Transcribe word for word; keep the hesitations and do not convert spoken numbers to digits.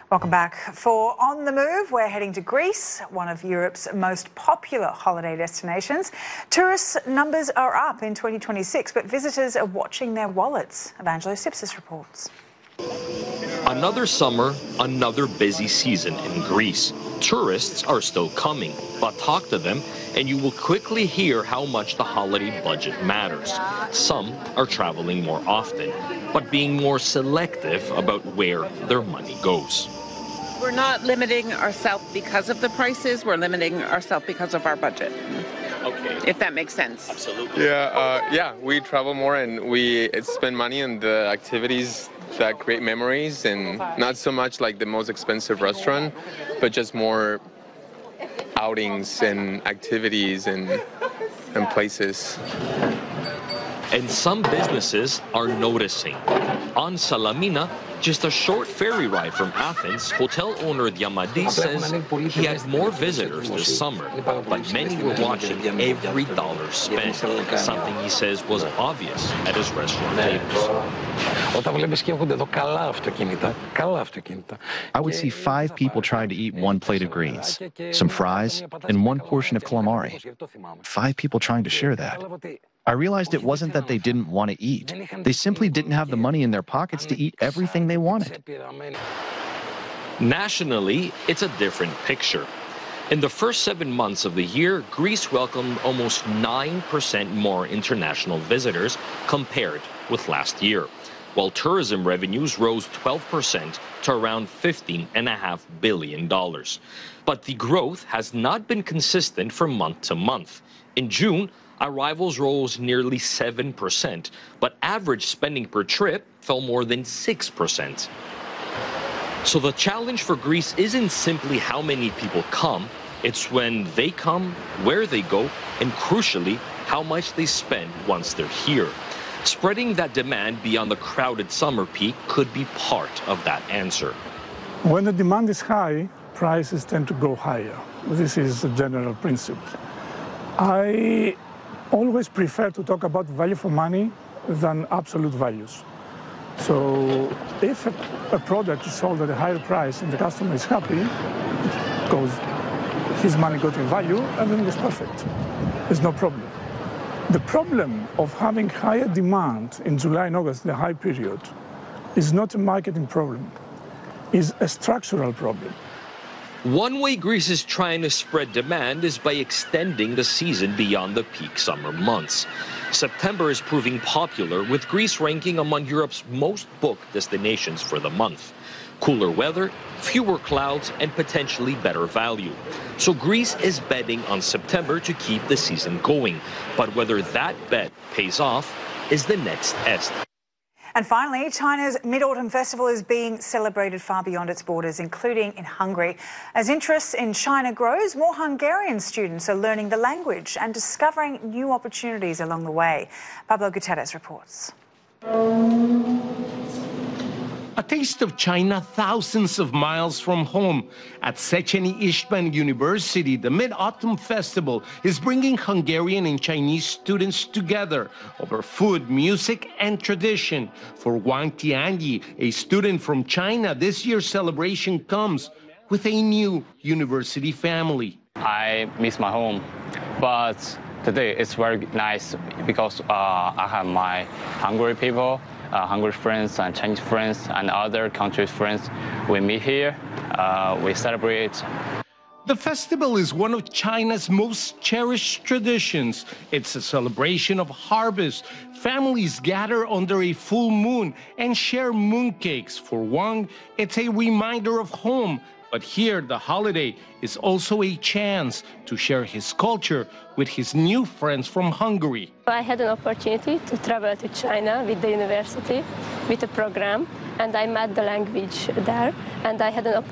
Welcome back. For On the Move, we're heading to Greece, one of Europe's most popular holiday destinations. Tourist numbers are up in twenty twenty-six, but visitors are watching their wallets. Evangelos Sipsis reports. Another summer, another busy season in Greece. Tourists are still coming, but talk to them and you will quickly hear how much the holiday budget matters. Some are traveling more often, but being more selective about where their money goes. We're not limiting ourselves because of the prices, we're limiting ourselves because of our budget. Okay. If that makes sense. Absolutely. Yeah, uh, yeah, we travel more and we spend money on the activities that create memories, and not so much like the most expensive restaurant, but just more outings and activities and, and places. And some businesses are noticing. On Salamina, just a short ferry ride from Athens, hotel owner Diamadis says he had more visitors this summer, but many were watching every dollar spent, something he says was obvious at his restaurant tables. I would see five people trying to eat one plate of greens, some fries, and one portion of calamari. Five people trying to share that. I realized it wasn't that they didn't want to eat. They simply didn't have the money in their pockets to eat everything they wanted. Nationally, it's a different picture. In the first seven months of the year, Greece welcomed almost nine percent more international visitors compared with last year, while tourism revenues rose twelve percent to around fifteen point five billion dollars. But the growth has not been consistent from month to month. In June, arrivals rose nearly seven percent, but average spending per trip fell more than six percent. So the challenge for Greece isn't simply how many people come, it's when they come, where they go, and crucially, how much they spend once they're here. Spreading that demand beyond the crowded summer peak could be part of that answer. When the demand is high, prices tend to go higher. This is a general principle. I always prefer to talk about value for money than absolute values. So if a, a product is sold at a higher price and the customer is happy, because his money got in value, everything is perfect. There's no problem. The problem of having higher demand in July and August, the high period, is not a marketing problem. It's a structural problem. One way Greece is trying to spread demand is by extending the season beyond the peak summer months. September is proving popular, with Greece ranking among Europe's most booked destinations for the month. Cooler weather, fewer clouds, and potentially better value. So Greece is betting on September to keep the season going. But whether that bet pays off is the next test. And finally, China's Mid-Autumn Festival is being celebrated far beyond its borders, including in Hungary. As interest in China grows, more Hungarian students are learning the language and discovering new opportunities along the way. Pablo Gutierrez reports. A taste of China thousands of miles from home. At Széchenyi István University, the Mid-Autumn Festival is bringing Hungarian and Chinese students together over food, music, and tradition. For Wang Tianyi, a student from China, this year's celebration comes with a new university family. I miss my home, but today it's very nice because uh, I have my Hungary people, Uh, Hungary friends and Chinese friends and other countries' friends. We meet here, uh, we celebrate. The festival is one of China's most cherished traditions. It's a celebration of harvest. Families gather under a full moon and share mooncakes. For Wang, it's a reminder of home. But here, the holiday is also a chance to share his culture with his new friends from Hungary. I had an opportunity to travel to China with the university, with a program, and I met the language there, and I had an opportunity